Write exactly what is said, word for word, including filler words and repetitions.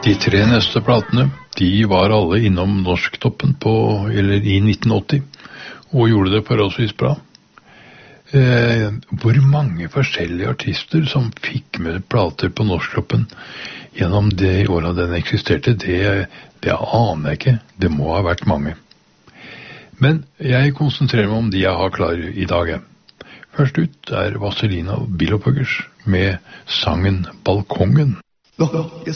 De tre neste platene, de var alle innom Norsktoppen på, eller i nitten åtti, og gjorde det forholdsvis bra. Eh, hvor mange forskjellige artister som fikk med plater på Norsktoppen gjennom det året den eksisterte, det, det aner jeg ikke. Det må ha vært mange. Men jeg konsentrerer meg om de jeg har klar i dag. Først ut er Vazelina Bilopphøggers med sangen Balkongen.